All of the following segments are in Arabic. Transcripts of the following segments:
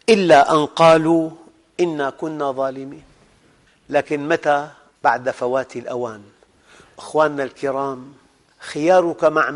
إلا أن قالوا إنا كنا ظالمين. لكن متى؟ بعد فوات الأوان. أخواننا الكرام، خيارك مع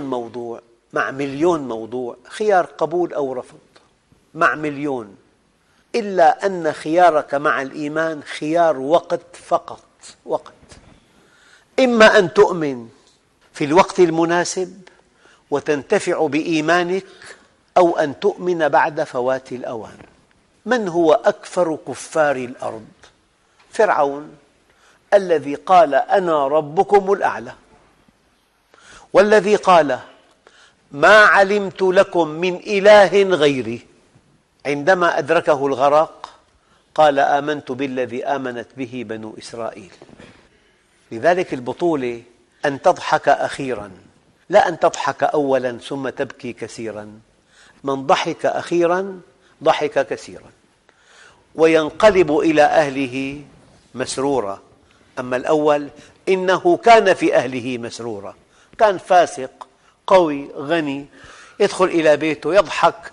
مليون موضوع، خيار قبول أو رفض، مع مليون، إلا أن خيارك مع الإيمان خيار وقت فقط، وقت. إما أن تؤمن في الوقت المناسب وتنتفع بإيمانك، أو أن تؤمن بعد فوات الأوان. من هو أكفر كفار الأرض؟ فرعون، الذي قال أنا ربكم الأعلى، والذي قال ما علمت لكم من إله غيري. عندما أدركه الغرق قال آمنت بالذي آمنت به بنو إسرائيل. لذلك البطولة أن تضحك أخيراً، لا أن تضحك أولاً ثم تبكي كثيراً. من ضحك أخيراً ضحك كثيراً وينقلب إلى أهله مسرورا. أما الأول إنه كان في أهله مسرورا، كان فاسق قوي غني، يدخل إلى بيته يضحك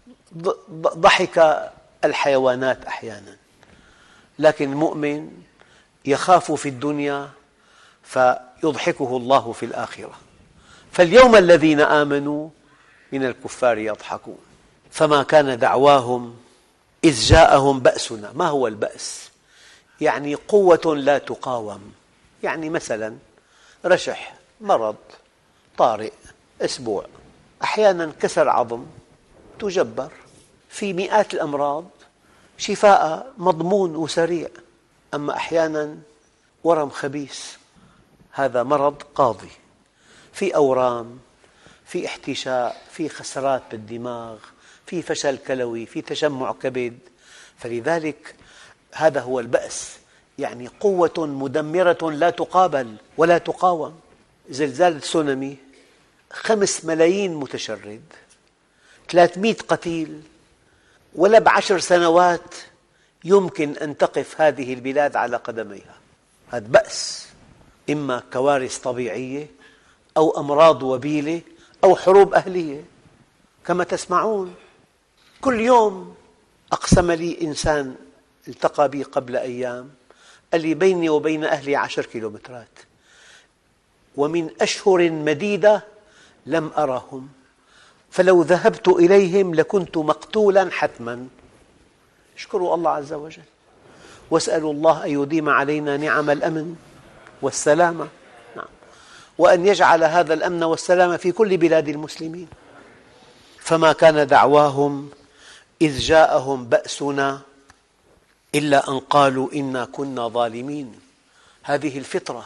ضحك الحيوانات أحيانا. لكن المؤمن يخاف في الدنيا فيضحكه الله في الآخرة. فاليوم الذين آمنوا من الكفار يضحكون. فما كان دعواهم إذ جاءهم بأسنا. ما هو البأس؟ يعني قوة لا تقاوم. يعني مثلا رشح، مرض طارئ، أسبوع، أحيانا كسر عظم تجبر، في مئات الأمراض شفاء مضمون وسريع. أما أحيانا ورم خبيث، هذا مرض قاضي، في أورام، في احتشاء، في خسرات بالدماغ، في فشل كلوي، في تجمع كبد. فلذلك هذا هو البأس، يعني قوة مدمرة لا تقابل ولا تقاوم. زلزال تسونامي 5 ملايين متشرد، 300 قتيل، ولا ب10 سنوات يمكن أن تقف هذه البلاد على قدميها. هذا بأس، إما كوارث طبيعية أو أمراض وبيلة أو حروب أهلية كما تسمعون. كل يوم أقسم لي إنسان التقى بي قبل أيام، قال لي بيني وبين أهلي 10 كيلومترات، ومن أشهر مديدة لم أرهم، فلو ذهبت إليهم لكنت مقتولا حتما. اشكروا الله عز وجل، واسألوا الله أن يديم علينا نعم الأمن والسلامة، وأن يجعل هذا الأمن والسلام في كل بلاد المسلمين. فما كان دعواهم إذ جاءهم بأسنا إلا أن قالوا إنا كنا ظالمين. هذه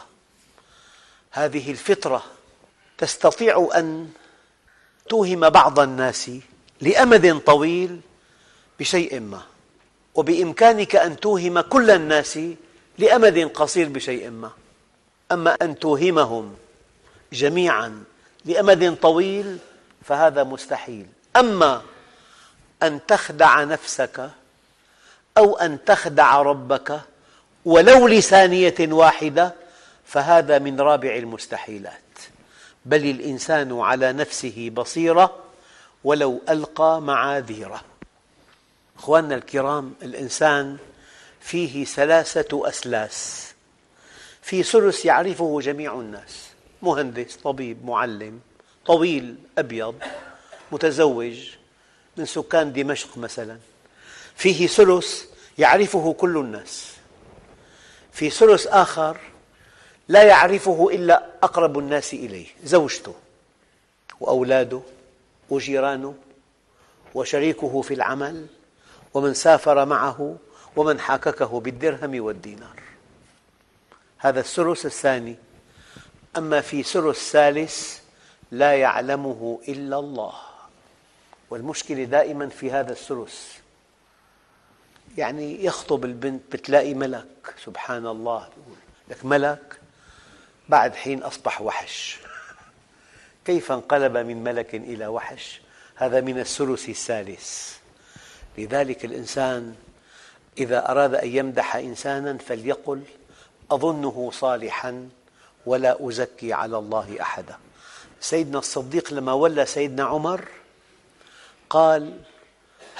الفطرة تستطيع أن توهم بعض الناس لأمد طويل بشيء ما، وبإمكانك أن توهم كل الناس لأمد قصير بشيء ما. أما أن توهمهم جميعاً لأمد طويل فهذا مستحيل. أما أن تخدع نفسك أو أن تخدع ربك ولو لثانية واحدة فهذا من رابع المستحيلات. بل الإنسان على نفسه بصيرة ولو ألقى معاذيره. أخواننا الكرام، الإنسان فيه 3 أسلاس. في ثلث يعرفه جميع الناس، مهندس، طبيب، معلم، طويل، أبيض، متزوج، من سكان دمشق مثلا. فيه ثلث يعرفه كل الناس. في ثلث آخر لا يعرفه إلا أقرب الناس إليه، زوجته وأولاده وجيرانه وشريكه في العمل ومن سافر معه ومن حاككه بالدرهم والدينار. هذا الثلث الثاني. أما في ثلث ثالث لا يعلمه إلا الله. والمشكلة دائما في هذا الثلث. يعني يخطب البنت بتلاقي ملك، سبحان الله، لك ملك بعد حين أصبح وحش. كيف انقلب من ملك إلى وحش؟ هذا من الثلث الثالث. لذلك الإنسان إذا أراد أن يمدح إنسانا فليقل أظنه صالحا ولا أزكي على الله أحدا. سيدنا الصديق لما ولى سيدنا عمر قال